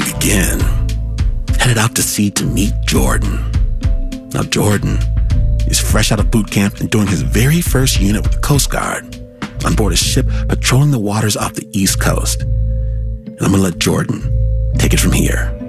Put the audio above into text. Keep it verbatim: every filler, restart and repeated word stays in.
begin. Headed out to sea to meet Jordan. Now, Jordan is fresh out of boot camp and doing his very first unit with the Coast Guard on board a ship patrolling the waters off the East Coast. And I'm going to let Jordan take it from here.